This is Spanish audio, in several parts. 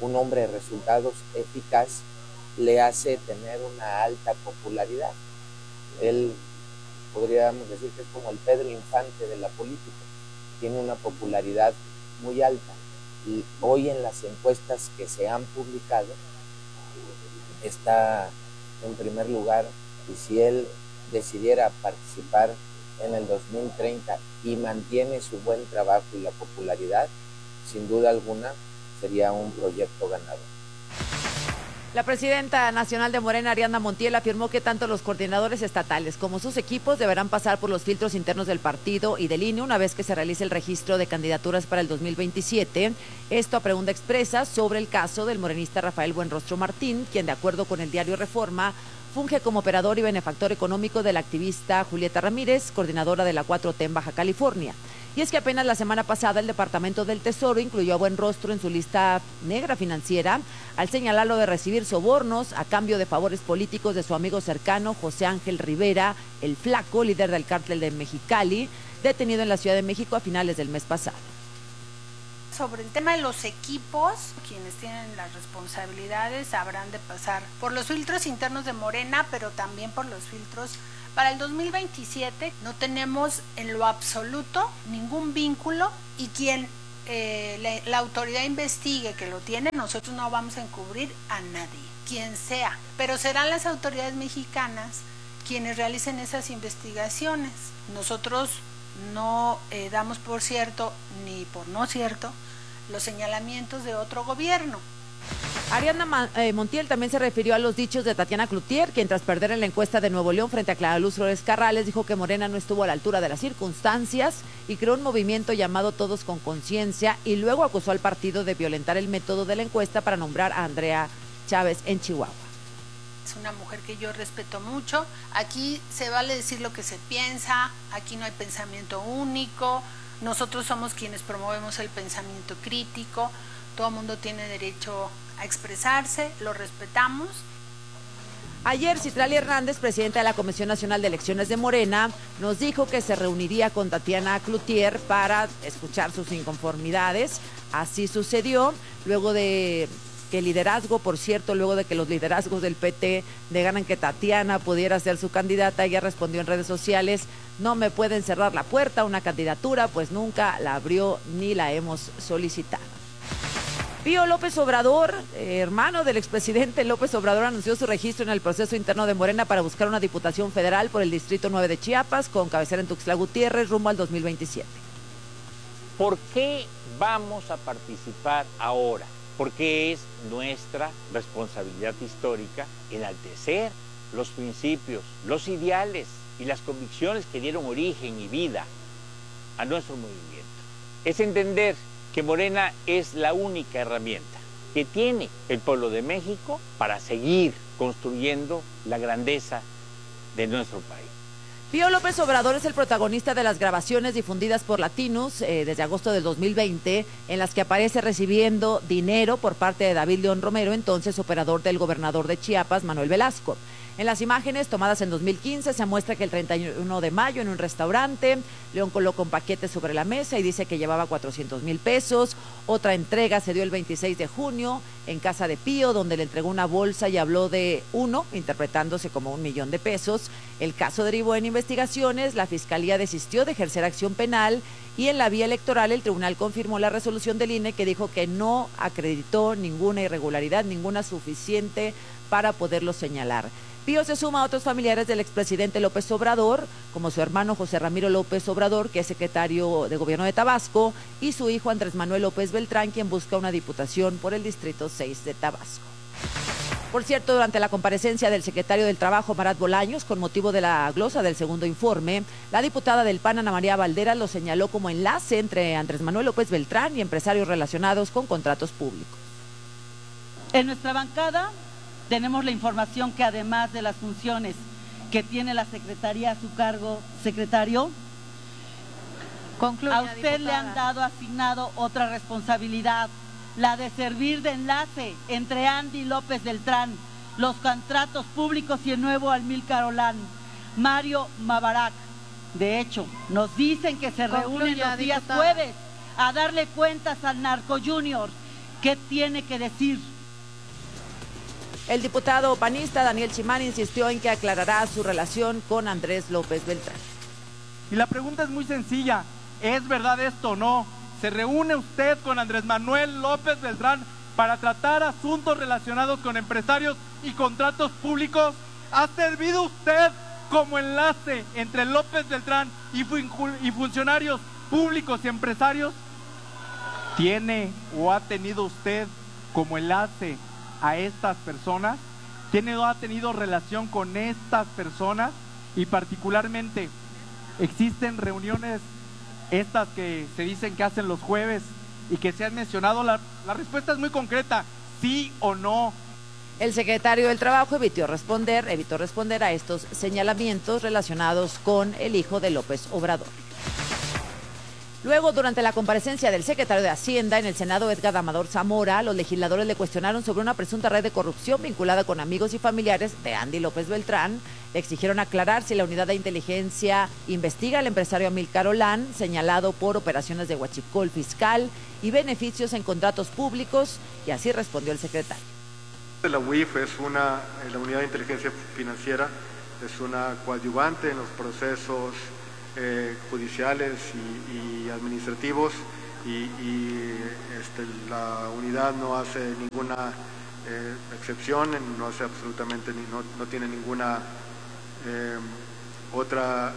un hombre de resultados eficaz, le hace tener una alta popularidad. Él, podríamos decir que es como el Pedro Infante de la política, tiene una popularidad muy alta. Y hoy en las encuestas que se han publicado está en primer lugar, y si él decidiera participar en el 2030 y mantiene su buen trabajo y la popularidad, sin duda alguna sería un proyecto ganador. La presidenta nacional de Morena, Ariadna Montiel, afirmó que tanto los coordinadores estatales como sus equipos deberán pasar por los filtros internos del partido y del INE una vez que se realice el registro de candidaturas para el 2027. Esto a pregunta expresa sobre el caso del morenista Rafael Buenrostro Martín, quien, de acuerdo con el diario Reforma, funge como operador y benefactor económico de la activista Julieta Ramírez, coordinadora de la 4T en Baja California. Y es que apenas la semana pasada el Departamento del Tesoro incluyó a Buenrostro en su lista negra financiera al señalarlo de recibir sobornos a cambio de favores políticos de su amigo cercano José Ángel Rivera, el Flaco, líder del cártel de Mexicali, detenido en la Ciudad de México a finales del mes pasado. Sobre el tema de los equipos, quienes tienen las responsabilidades habrán de pasar por los filtros internos de Morena, pero también por los filtros para el 2027. No tenemos en lo absoluto ningún vínculo, y quien la autoridad investigue que lo tiene, nosotros no vamos a encubrir a nadie, quien sea, pero serán las autoridades mexicanas quienes realicen esas investigaciones. Nosotros no damos por cierto ni por no cierto los señalamientos de otro gobierno. Ariadna Montiel también se refirió a los dichos de Tatiana Cloutier, quien tras perder en la encuesta de Nuevo León frente a Clara Luz Flores Carrales dijo que Morena no estuvo a la altura de las circunstancias y creó un movimiento llamado Todos con Conciencia, y luego acusó al partido de violentar el método de la encuesta para nombrar a Andrea Chávez en Chihuahua. Es una mujer que yo respeto mucho. Aquí se vale decir lo que se piensa, aquí no hay pensamiento único, nosotros somos quienes promovemos el pensamiento crítico, todo el mundo tiene derecho a expresarse, lo respetamos. Ayer, Citlali Hernández, presidenta de la Comisión Nacional de Elecciones de Morena, nos dijo que se reuniría con Tatiana Cloutier para escuchar sus inconformidades. Así sucedió, luego de que el liderazgo, por cierto, luego de que los liderazgos del PT negaran que Tatiana pudiera ser su candidata, ella respondió en redes sociales: no me pueden cerrar la puerta a una candidatura, pues nunca la abrió ni la hemos solicitado. Pío López Obrador, hermano del expresidente López Obrador, anunció su registro en el proceso interno de Morena para buscar una diputación federal por el Distrito 9 de Chiapas, con cabecera en Tuxtla Gutiérrez, rumbo al 2027. ¿Por qué vamos a participar ahora? Porque es nuestra responsabilidad histórica enaltecer los principios, los ideales y las convicciones que dieron origen y vida a nuestro movimiento. Es entender que Morena es la única herramienta que tiene el pueblo de México para seguir construyendo la grandeza de nuestro país. Pío López Obrador es el protagonista de las grabaciones difundidas por Latinos desde agosto del 2020, en las que aparece recibiendo dinero por parte de David León Romero, entonces operador del gobernador de Chiapas, Manuel Velasco. En las imágenes tomadas en 2015 se muestra que el 31 de mayo en un restaurante, León coloca un paquete sobre la mesa y dice que llevaba 400,000 pesos. Otra entrega se dio el 26 de junio en casa de Pío, donde le entregó una bolsa y habló de uno, interpretándose como 1,000,000 de pesos. El caso derivó en investigaciones, la Fiscalía desistió de ejercer acción penal y en la vía electoral el tribunal confirmó la resolución del INE que dijo que no acreditó ninguna irregularidad, ninguna suficiente para poderlo señalar. Pío se suma a otros familiares del expresidente López Obrador, como su hermano José Ramiro López Obrador, que es secretario de Gobierno de Tabasco, y su hijo Andrés Manuel López Beltrán, quien busca una diputación por el Distrito 6 de Tabasco. Por cierto, durante la comparecencia del secretario del Trabajo, Marat Bolaños, con motivo de la glosa del segundo informe, la diputada del PAN, Ana María Valderas, lo señaló como enlace entre Andrés Manuel López Beltrán y empresarios relacionados con contratos públicos. En nuestra bancada tenemos la información que además de las funciones que tiene la Secretaría a su cargo, secretario, concluye, a usted diputada. le han dado asignado otra responsabilidad, la de servir de enlace entre Andy López Beltrán, los contratos públicos y el nuevo Amílcar Olán, Mario Mabarak. De hecho, nos dicen que se reúnen los días jueves a darle cuentas al Narco Junior ¿Qué tiene que decir? El diputado panista Daniel Chimán insistió en que aclarará su relación con Andrés López Beltrán. Y la pregunta es muy sencilla, ¿es verdad esto o no? ¿Se reúne usted con Andrés Manuel López Beltrán para tratar asuntos relacionados con empresarios y contratos públicos? ¿Ha servido usted como enlace entre López Beltrán y funcionarios públicos y empresarios? ¿Tiene o ha tenido usted como enlace a estas personas? ¿Tiene o ha tenido relación con estas personas? Y particularmente, ¿existen reuniones estas que se dicen que hacen los jueves y que se han mencionado? La respuesta es muy concreta, sí o no. El secretario del Trabajo evitó responder a estos señalamientos relacionados con el hijo de López Obrador. Luego, durante la comparecencia del secretario de Hacienda en el Senado, Edgar Amador Zamora, los legisladores le cuestionaron sobre una presunta red de corrupción vinculada con amigos y familiares de Andy López Beltrán. Le exigieron aclarar si la unidad de inteligencia investiga al empresario Amílcar Olán, señalado por operaciones de huachicol fiscal y beneficios en contratos públicos, y así respondió el secretario. La UIF es la unidad de inteligencia financiera, es una coadyuvante en los procesos judiciales y administrativos y la unidad no hace ninguna excepción, no hace absolutamente, no tiene ninguna otra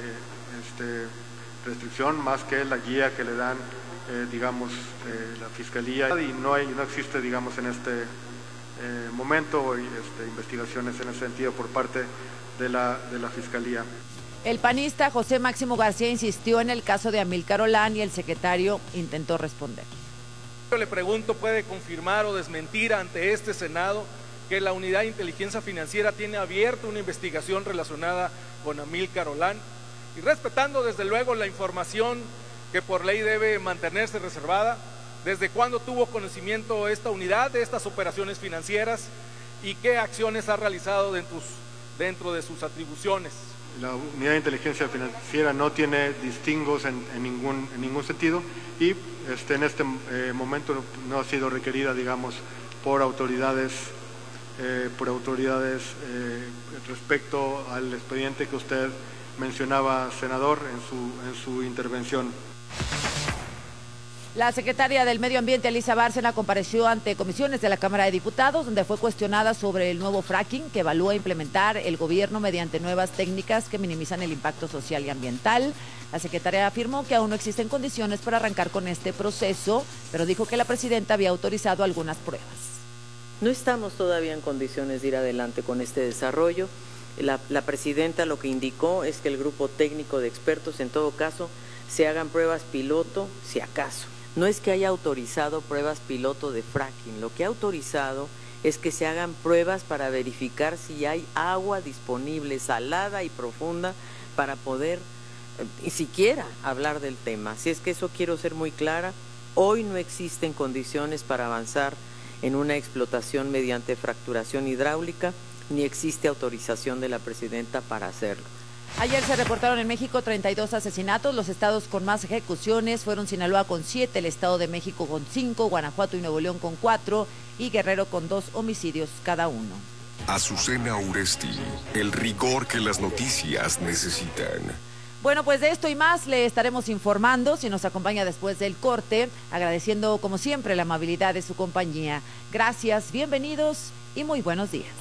restricción más que la guía que le dan la Fiscalía, y no existe en este momento investigaciones en ese sentido por parte de la Fiscalía. El panista José Máximo García insistió en el caso de Amílcar Olán y el secretario intentó responder. Le pregunto, ¿puede confirmar o desmentir ante este Senado que la Unidad de Inteligencia Financiera tiene abierta una investigación relacionada con Amílcar Olán? Y respetando desde luego la información que por ley debe mantenerse reservada, ¿desde cuándo tuvo conocimiento esta unidad de estas operaciones financieras y qué acciones ha realizado dentro de sus atribuciones? La unidad de inteligencia financiera no tiene distingos en ningún sentido y en este momento no ha sido requerida, por autoridades respecto al expediente que usted mencionaba, senador, en su intervención. La secretaria del Medio Ambiente, Elisa Bárcena, compareció ante comisiones de la Cámara de Diputados, donde fue cuestionada sobre el nuevo fracking que evalúa implementar el gobierno mediante nuevas técnicas que minimizan el impacto social y ambiental. La secretaria afirmó que aún no existen condiciones para arrancar con este proceso, pero dijo que la presidenta había autorizado algunas pruebas. No estamos todavía en condiciones de ir adelante con este desarrollo. La presidenta lo que indicó es que el grupo técnico de expertos, en todo caso, se hagan pruebas piloto, si acaso. No es que haya autorizado pruebas piloto de fracking, lo que ha autorizado es que se hagan pruebas para verificar si hay agua disponible, salada y profunda, para poder ni siquiera hablar del tema. Si es que eso quiero ser muy clara, hoy no existen condiciones para avanzar en una explotación mediante fracturación hidráulica, ni existe autorización de la presidenta para hacerlo. Ayer se reportaron en México 32 asesinatos. Los estados con más ejecuciones fueron Sinaloa con 7, el Estado de México con 5, Guanajuato y Nuevo León con 4 y Guerrero con 2 homicidios cada uno. Azucena Uresti, el rigor que las noticias necesitan. Bueno, pues de esto y más le estaremos informando si nos acompaña después del corte, agradeciendo como siempre la amabilidad de su compañía. Gracias, bienvenidos y muy buenos días.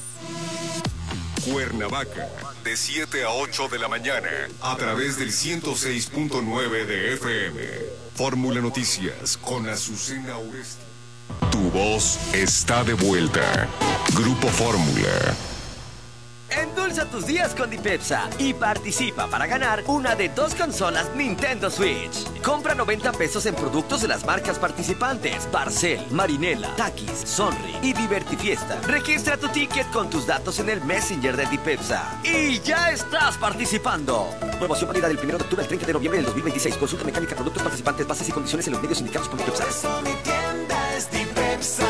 Cuernavaca, de 7 a 8 de la mañana, a través del 106.9 de FM. Fórmula Noticias con Azucena Uresti. Tu voz está de vuelta. Grupo Fórmula. Endulza tus días con Dipepsa y participa para ganar una de 2 consolas Nintendo Switch. Compra 90 pesos en productos de las marcas participantes: Barcel, Marinela, Takis, Sonri y Divertifiesta. Registra tu ticket con tus datos en el Messenger de Dipepsa y ya estás participando. Promoción válida del 1 de octubre al 30 de noviembre del 2026. Consulta mecánica, productos participantes, bases y condiciones en los medios indicados por Dipepsa. Mi tienda es Dipepsa.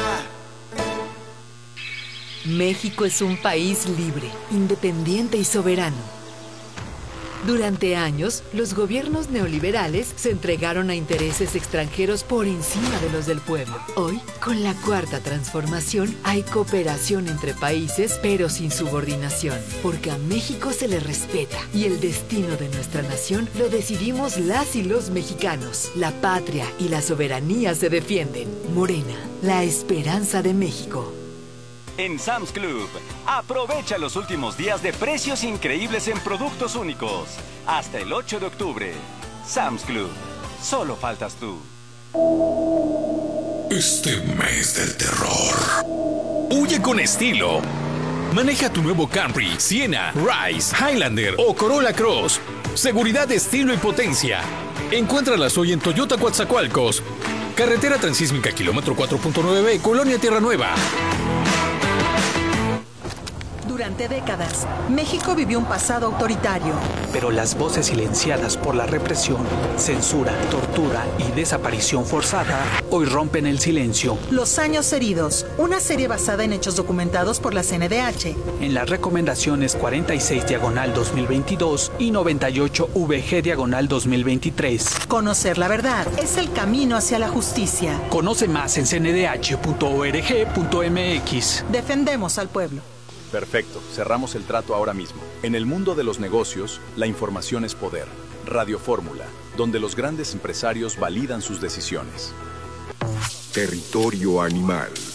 México es un país libre, independiente y soberano. Durante años, los gobiernos neoliberales se entregaron a intereses extranjeros por encima de los del pueblo. Hoy, con la Cuarta Transformación, hay cooperación entre países, pero sin subordinación, porque a México se le respeta y el destino de nuestra nación lo decidimos las y los mexicanos. La patria y la soberanía se defienden. Morena, la esperanza de México. En Sam's Club, aprovecha los últimos días de precios increíbles en productos únicos. Hasta el 8 de octubre. Sam's Club. Solo faltas tú. Este mes del terror. Huye con estilo. Maneja tu nuevo Camry, Siena, Rise, Highlander o Corolla Cross. Seguridad, estilo y potencia. Encuéntralas hoy en Toyota Coatzacoalcos. Carretera Transísmica, kilómetro 4.9B, Colonia Tierra Nueva. Durante décadas, México vivió un pasado autoritario. Pero las voces silenciadas por la represión, censura, tortura y desaparición forzada hoy rompen el silencio. Los años heridos, una serie basada en hechos documentados por la CNDH. En las recomendaciones 46/2022 y 98VG/2023. Conocer la verdad es el camino hacia la justicia. Conoce más en cndh.org.mx. Defendemos al pueblo. Perfecto, cerramos el trato ahora mismo. En el mundo de los negocios, la información es poder. Radio Fórmula, donde los grandes empresarios validan sus decisiones. Territorio Animal.